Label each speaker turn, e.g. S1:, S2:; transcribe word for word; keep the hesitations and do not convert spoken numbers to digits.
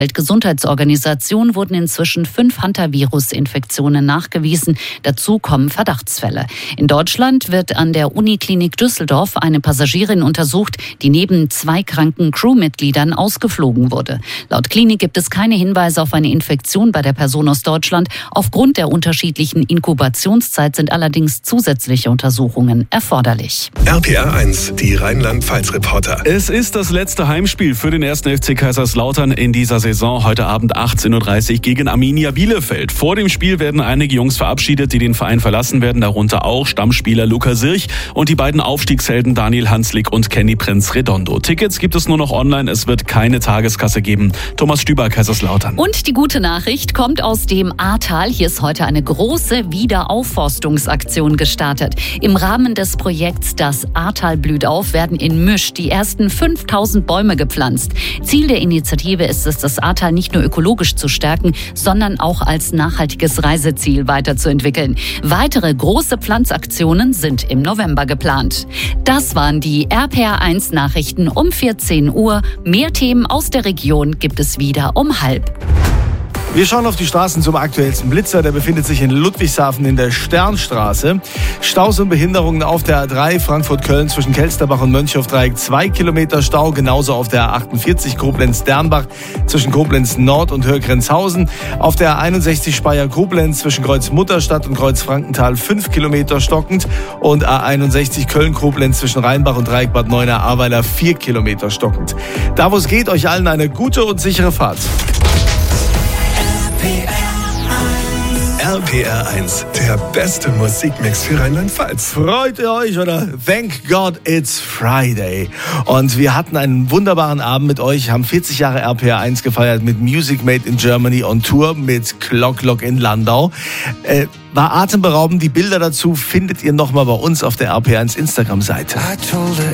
S1: Weltgesundheitsorganisation wurden inzwischen fünf Hantavirus-Infektionen nachgewiesen. Dazu kommen Verdachtsfälle. In Deutschland wird an der Uniklinik Düsseldorf eine Passagierin untersucht, die neben zwei kranken Crewmitgliedern ausgeflogen wurde. Laut Klinik gibt es keine Hinweise auf eine Infektion bei der Person aus Deutschland. Aufgrund der unterschiedlichen Inkubationszeit sind allerdings zusätzliche Untersuchungen erforderlich.
S2: R P R eins, die Rheinland-Pfalz-Reporter.
S3: Es ist das letzte Heimspiel für den ersten F C Kaiserslautern in dieser Saison. Heute Abend achtzehn Uhr dreißig gegen Arminia Bielefeld. Vor dem Spiel werden einige Jungs verabschiedet, die den Verein verlassen werden, darunter auch Stammspieler Luca Sirch und die beiden Aufstiegshelden Daniel Hanslik und Kenny Prinz Redondo. Tickets gibt es nur noch online, es wird keine Tageskasse geben. Thomas Stüber, Kaiserslautern.
S1: Und die gute Nachricht kommt aus dem Ahrtal. Hier ist heute eine große Wiederaufforstungsaktion gestartet. Im Rahmen des Projekts Das Ahrtal blüht auf werden in Müsch die ersten fünftausend Bäume gepflanzt. Ziel der Initiative ist es, das Ahrtal nicht nur ökologisch zu stärken, sondern auch als nachhaltiges Reiseziel weiterzuentwickeln. Weitere große Pflanzaktionen sind im November geplant. Das waren die R P R eins Nachrichten um vierzehn Uhr. Mehr Themen aus der Region gibt es wieder um halb.
S4: Wir schauen auf die Straßen zum aktuellsten Blitzer. Der befindet sich in Ludwigshafen in der Sternstraße. Staus und Behinderungen auf der A drei Frankfurt-Köln zwischen Kelsterbach und Mönchhofdreieck. Zwei Kilometer Stau. Genauso auf der A achtundvierzig Koblenz-Dernbach zwischen Koblenz-Nord und Hörgrenzhausen. Auf der A einundsechzig Speyer-Koblenz zwischen Kreuz-Mutterstadt und Kreuz-Frankenthal fünf Kilometer stockend. Und A einundsechzig Köln-Koblenz zwischen Rheinbach und Dreieck Bad Neuenahr-Ahrweiler vier Kilometer stockend. Da wo es geht, euch allen eine gute und sichere Fahrt.
S2: R P R eins, der beste Musikmix für Rheinland-Pfalz.
S4: Freut ihr euch oder? Thank God it's Friday. Und wir hatten einen wunderbaren Abend mit euch, haben vierzig Jahre R P R eins gefeiert mit Music Made in Germany on Tour mit Clock Lock in Landau. Äh, war atemberaubend. Die Bilder dazu findet ihr nochmal bei uns auf der R P R eins Instagram-Seite.